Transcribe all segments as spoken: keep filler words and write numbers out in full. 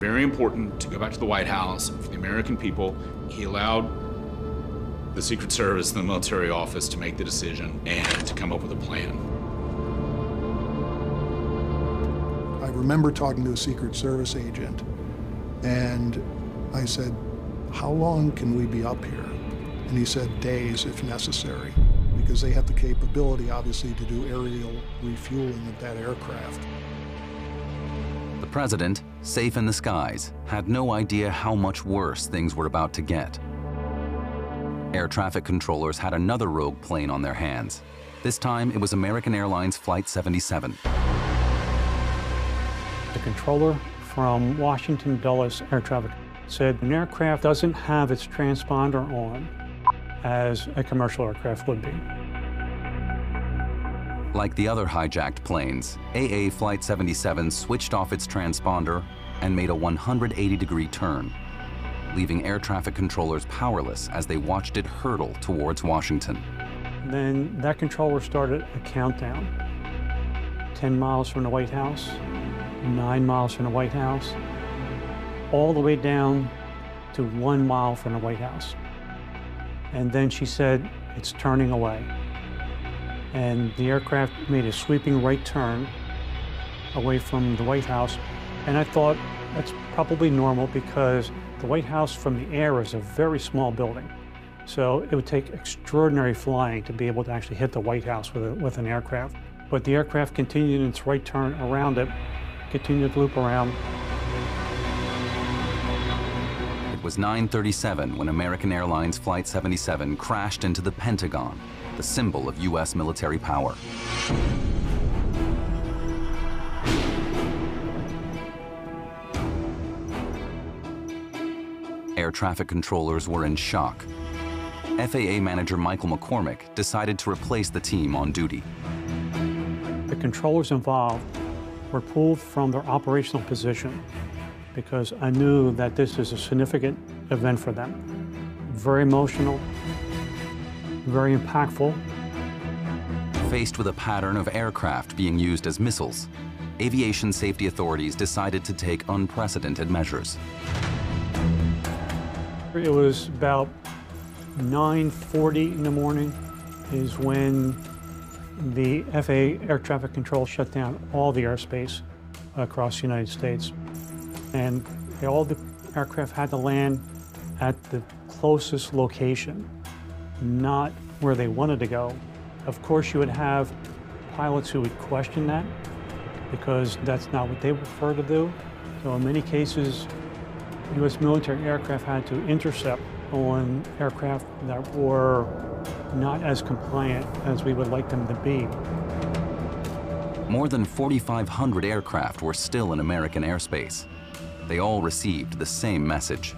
Very important to go back to the White House for the American people. He allowed the Secret Service and the military office to make the decision and to come up with a plan. I remember talking to a Secret Service agent, and I said, how long can we be up here? And he said, days if necessary, because they have the capability, obviously, to do aerial refueling of that aircraft. The president, safe in the skies, had no idea how much worse things were about to get. Air traffic controllers had another rogue plane on their hands. This time, it was American Airlines Flight seventy-seven. The controller from Washington Dulles Air Traffic said an aircraft doesn't have its transponder on as a commercial aircraft would be. Like the other hijacked planes, A A Flight seventy-seven switched off its transponder and made a one hundred eighty degree turn, leaving air traffic controllers powerless as they watched it hurtle towards Washington. Then that controller started a countdown. ten miles from the White House, nine miles from the White House, all the way down to one mile from the White House. And then she said, it's turning away. And the aircraft made a sweeping right turn away from the White House. And I thought that's probably normal because the White House from the air is a very small building. So it would take extraordinary flying to be able to actually hit the White House with, a, with an aircraft. But the aircraft continued its right turn around it, continued to loop around. It was nine thirty-seven when American Airlines Flight seventy-seven crashed into the Pentagon, the symbol of U S military power. Air traffic controllers were in shock. F A A manager Michael McCormick decided to replace the team on duty. The controllers involved were pulled from their operational position because I knew that this is a significant event for them. Very emotional, very impactful. Faced with a pattern of aircraft being used as missiles, aviation safety authorities decided to take unprecedented measures. It was about nine forty in the morning is when the F A A air traffic control shut down all the airspace across the United States. And all the aircraft had to land at the closest location, not where they wanted to go. Of course, you would have pilots who would question that because that's not what they prefer to do. So in many cases, U S military aircraft had to intercept on aircraft that were not as compliant as we would like them to be. More than forty-five hundred aircraft were still in American airspace. They all received the same message.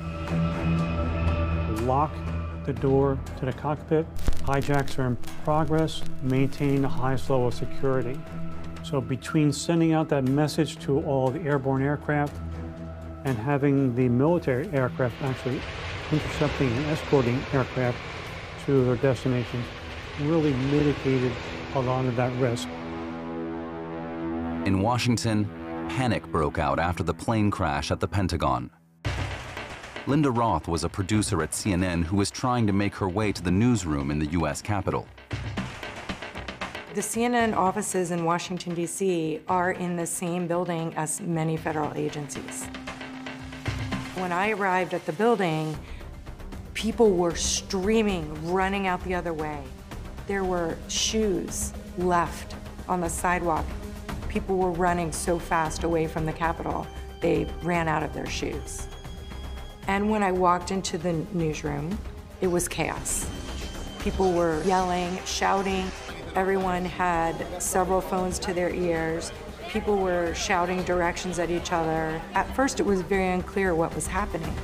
Lock the door to the cockpit. Hijacks are in progress. Maintain the highest level of security. So between sending out that message to all the airborne aircraft and having the military aircraft actually intercepting and escorting aircraft to their destinations really mitigated a lot of that risk. In Washington, panic broke out after the plane crash at the Pentagon. Linda Roth was a producer at C N N who was trying to make her way to the newsroom in the U S Capitol. The C N N offices in Washington, D C are in the same building as many federal agencies. When I arrived at the building, people were streaming, running out the other way. There were shoes left on the sidewalk. People were running so fast away from the Capitol, they ran out of their shoes. And when I walked into the newsroom, it was chaos. People were yelling, shouting. Everyone had several phones to their ears. People were shouting directions at each other. At first, it was very unclear what was happening.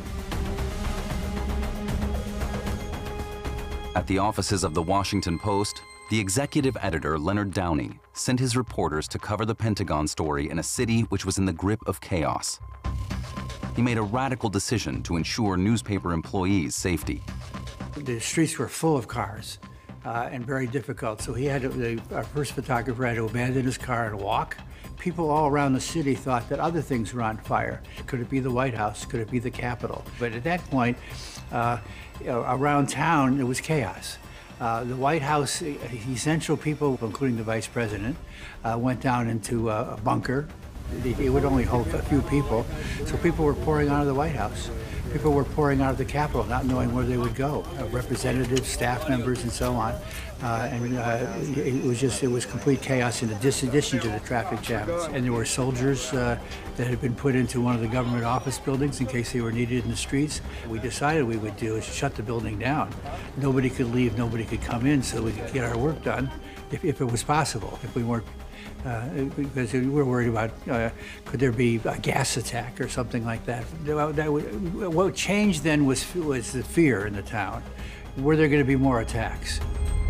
At the offices of the Washington Post, the executive editor, Leonard Downey, sent his reporters to cover the Pentagon story in a city which was in the grip of chaos. He made a radical decision to ensure newspaper employees' safety. The streets were full of cars uh, and very difficult, so he had to, the, our first photographer had to abandon his car and walk People all around the city thought that other things were on fire. Could it be the White House? Could it be the Capitol? But at that point, uh, you know, around town, it was chaos. Uh, the White House, essential people, including the Vice President, uh, went down into uh, a bunker. It, it would only hold a few people, so people were pouring out of the White House. People were pouring out of the Capitol, not knowing where they would go. Uh, representatives, staff members, and so on. Uh, and uh, it was just, it was complete chaos in addition to the traffic jams. And there were soldiers uh, that had been put into one of the government office buildings in case they were needed in the streets. What we decided we would do is shut the building down. Nobody could leave, nobody could come in, so we could get our work done if, if it was possible, if we weren't Uh, because we were worried about uh, could there be a gas attack or something like that. That would, what changed then was, was the fear in the town. Were there going to be more attacks?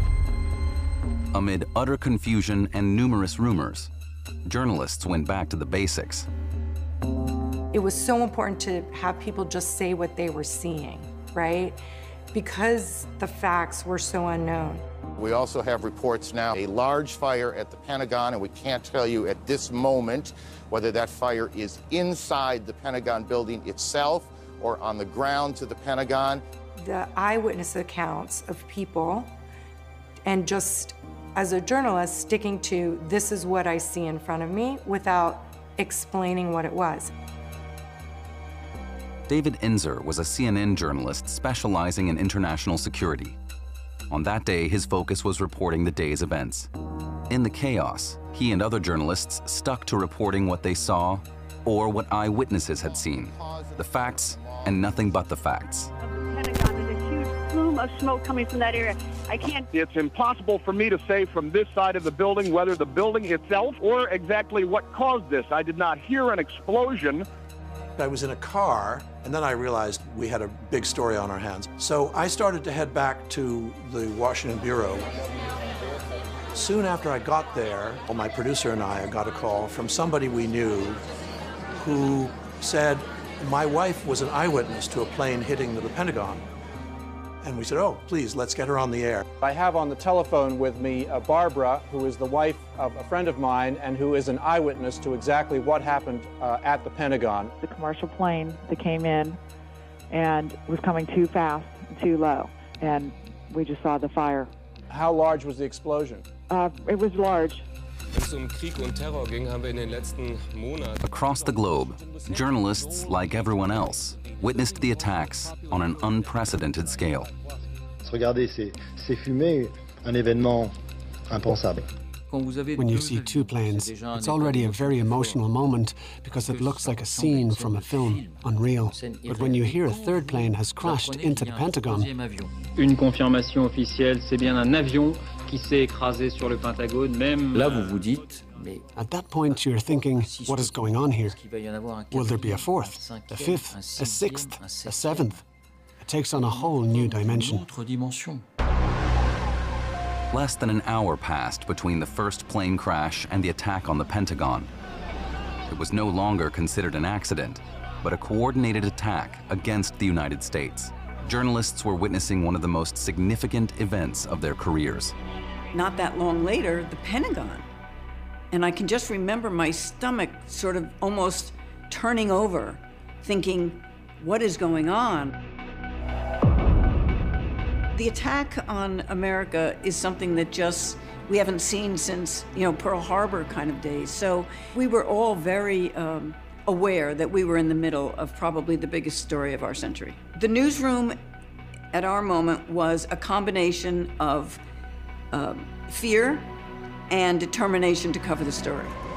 Amid utter confusion and numerous rumors, journalists went back to the basics. It was so important to have people just say what they were seeing, right? Because the facts were so unknown. We also have reports now, a large fire at the Pentagon, and we can't tell you at this moment whether that fire is inside the Pentagon building itself or on the ground to the Pentagon. The eyewitness accounts of people, and just as a journalist, sticking to this is what I see in front of me without explaining what it was. David Inzer was a C N N journalist specializing in international security. On that day, his focus was reporting the day's events. In the chaos, he and other journalists stuck to reporting what they saw or what eyewitnesses had seen. The facts and nothing but the facts. Pentagon, there's a huge plume of smoke coming from that area. I can't... It's impossible for me to say from this side of the building whether the building itself or exactly what caused this. I did not hear an explosion. I was in a car, and then I realized we had a big story on our hands. So I started to head back to the Washington Bureau. Soon after I got there, my producer and I got a call from somebody we knew who said, my wife was an eyewitness to a plane hitting the Pentagon. And we said, oh, please, let's get her on the air. I have on the telephone with me uh, Barbara, who is the wife of a friend of mine and who is an eyewitness to exactly what happened uh, at the Pentagon. The commercial plane that came in and was coming too fast, too low, and we just saw the fire. How large was the explosion? Uh, it was large. Across the globe, journalists, like everyone else, witnessed the attacks on an unprecedented scale. Regardez ces, ces fumées, un événement impensable. When you see two planes, it's already a very emotional moment because it looks like a scene from a film, unreal. But when you hear a third plane has crashed into the Pentagon, Une confirmation officielle, c'est bien un avion qui s'est écrasé sur le Pentagone, même... Là, vous vous dites, at that point you're thinking, what is going on here? Will there be a fourth, a fifth, a sixth, a seventh? It takes on a whole new dimension. Less than an hour passed between the first plane crash and the attack on the Pentagon. It was no longer considered an accident, but a coordinated attack against the United States. Journalists were witnessing one of the most significant events of their careers. Not that long later, the Pentagon. And I can just remember my stomach sort of almost turning over, thinking, what is going on? The attack on America is something that just, we haven't seen since, you know, Pearl Harbor kind of days. So we were all very um, aware that we were in the middle of probably the biggest story of our century. The newsroom at our moment was a combination of um, fear and determination to cover the story.